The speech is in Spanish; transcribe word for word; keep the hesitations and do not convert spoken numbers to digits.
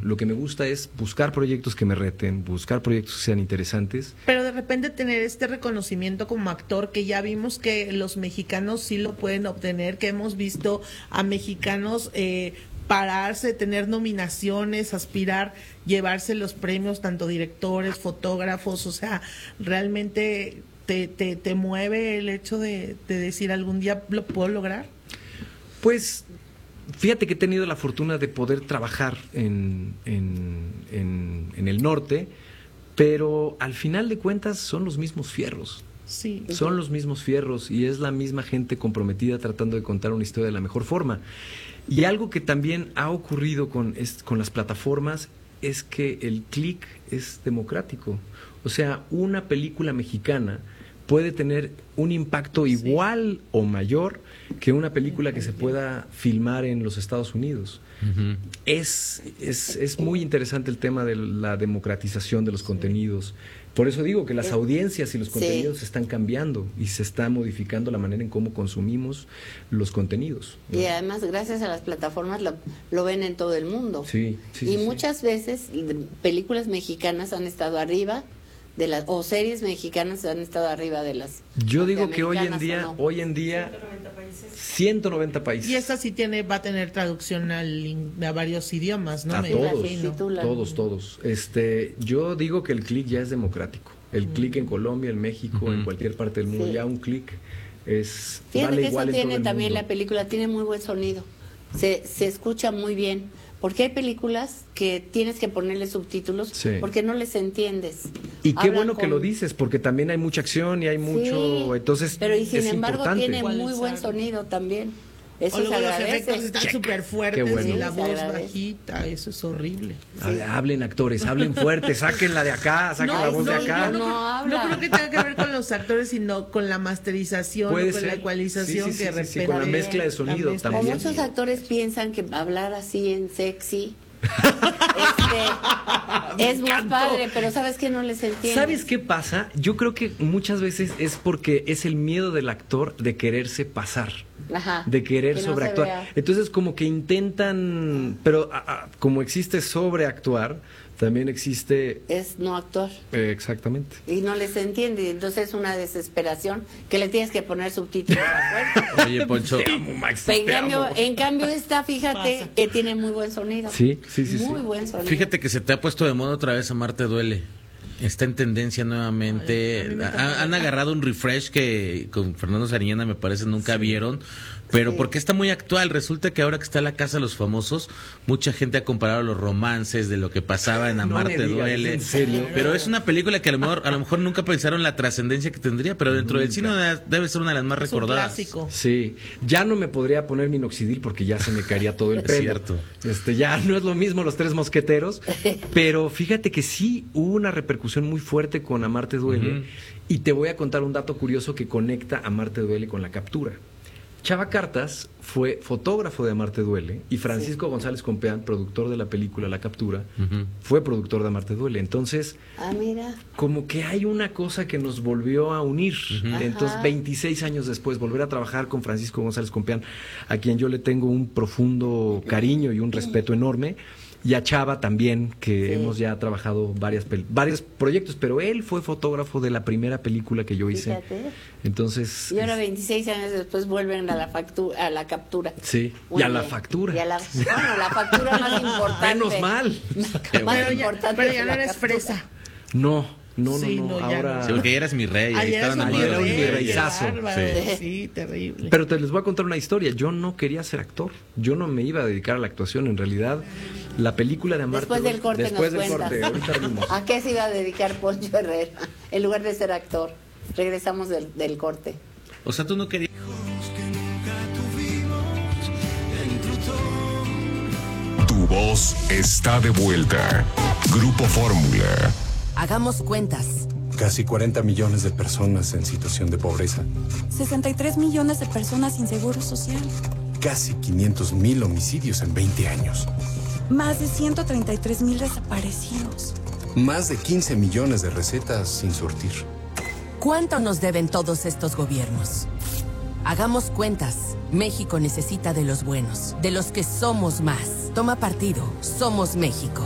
Lo que me gusta es buscar proyectos que me reten, buscar proyectos que sean interesantes. Pero de repente tener este reconocimiento como actor, que ya vimos que los mexicanos sí lo pueden obtener, que hemos visto a mexicanos eh, pararse, tener nominaciones, aspirar, llevarse los premios, tanto directores, fotógrafos, o sea, realmente te, te, te mueve el hecho de, de decir algún día lo puedo lograr. Pues fíjate que he tenido la fortuna de poder trabajar en, en, en, en el norte, pero al final de cuentas son los mismos fierros. Sí. Son los mismos fierros y es la misma gente comprometida tratando de contar una historia de la mejor forma. Y algo que también ha ocurrido con, es, con las plataformas es que el click es democrático. O sea, una película mexicana puede tener un impacto igual sí. o mayor que una película que se pueda filmar en los Estados Unidos. Uh-huh. Es, es, es muy interesante el tema de la democratización de los sí. contenidos. Por eso digo que las audiencias y los contenidos sí. están cambiando y se está modificando la manera en cómo consumimos los contenidos, ¿no? Y además, gracias a las plataformas, lo, lo ven en todo el mundo. Sí, sí, y sí, muchas sí. veces películas mexicanas han estado arriba de las, o series mexicanas han estado arriba de las. Yo digo que hoy en día, no. hoy en día, ciento noventa países. ciento noventa países. Y esta sí tiene, va a tener traducción al, a varios idiomas, ¿no? A Me todos, imagino. todos, todos. Este, yo digo que el click ya es democrático. El mm. click en Colombia, en México, mm. en cualquier parte del mundo, sí. ya un click es. Fíjate vale que igual eso en tiene todo el también mundo. La película, tiene muy buen sonido. Se, se escucha muy bien. Porque hay películas que tienes que ponerle subtítulos sí. porque no les entiendes. Y qué Hablan bueno con... que lo dices, porque también hay mucha acción y hay mucho, sí, entonces pero y sin es embargo importante. Tiene muy buen sonido también. Eso o luego se los agradece. efectos están súper fuertes bueno. y la voz bajita, eso es horrible. Sí. Hablen actores, hablen fuerte, sáquenla de acá, saquen no, la voz no, de acá. No, no, no creo que tenga que ver con los actores, sino con la masterización, Puede con ser. la ecualización sí, sí, que sí, de sí, con la mezcla de sonido mezcla. también. O muchos actores piensan que hablar así en sexy este, es muy padre, pero ¿sabes qué? No les entiendo. ¿Sabes qué pasa? Yo creo que muchas veces es porque es el miedo del actor de quererse pasar. Ajá, de querer que no sobreactuar. Entonces como que intentan, pero a, a, como existe sobreactuar, también existe... Es no actuar. Eh, exactamente. Y no les entiende, entonces es una desesperación que le tienes que poner subtítulos a Oye, Poncho. Te amo, Max, en, te cambio, amo. en cambio esta, fíjate, Pasa. que tiene muy buen sonido. Sí, sí, sí. Muy sí. buen sonido. Fíjate que se te ha puesto de moda otra vez Amarte Duele. Está en tendencia nuevamente. Ay, ha, han agarrado un refresh que con Fernando Sariñana me parece nunca sí. vieron. Pero sí. porque está muy actual. Resulta que ahora que está la Casa de los Famosos, mucha gente ha comparado los romances de lo que pasaba en Amarte no digas, Duele. ¿en serio? Pero es una película que a lo mejor, a lo mejor nunca pensaron la trascendencia que tendría, pero dentro nunca. del cine debe ser una de las más es recordadas. Un clásico. Sí, ya no me podría poner minoxidil porque ya se me caería todo el pelo. Es cierto. Este, ya no es lo mismo Los Tres Mosqueteros, pero fíjate que sí hubo una repercusión muy fuerte con Amarte Duele, uh-huh. y te voy a contar un dato curioso que conecta Amarte Duele con La Captura. Chava Cartas fue fotógrafo de Amarte Duele y Francisco sí. González Compeán, productor de la película La Captura, uh-huh. fue productor de Amarte Duele. Entonces, ah, mira. como que hay una cosa que nos volvió a unir. Uh-huh. Entonces, veintiséis años después, volver a trabajar con Francisco González Compeán, a quien yo le tengo un profundo cariño y un respeto enorme. Y a Chava también, que sí. hemos ya trabajado varias pel- varios proyectos, pero él fue fotógrafo de la primera película que yo hice. Fíjate. Entonces, y ahora veintiséis años después vuelven a la factura, a la captura. Sí, Muy y a bien. la factura. Y a la, bueno, la factura más importante. Menos mal. Más pero, ya, importante pero ya no la eres captura. fresa. No. No, sí, no, no, no ahora... Sí, porque eras mi rey, ahí estaban un era un mi reizazo. Sí. sí, terrible. Pero te les voy a contar una historia. Yo no quería ser actor. Yo no me iba a dedicar a la actuación. En realidad, la película de Amarte... Después del corte Después nos del cuentas. corte, ahorita vimos. ¿A qué se iba a dedicar Poncho Herrera en lugar de ser actor? Regresamos del, del corte. O sea, tú no querías... Tu voz está de vuelta. Grupo Fórmula. Hagamos cuentas. Casi cuarenta millones de personas en situación de pobreza. sesenta y tres millones de personas sin seguro social. Casi quinientos mil homicidios en veinte años. Más de ciento treinta y tres mil desaparecidos. Más de quince millones de recetas sin surtir. ¿Cuánto nos deben todos estos gobiernos? Hagamos cuentas. México necesita de los buenos, de los que somos más. Toma partido. Somos México.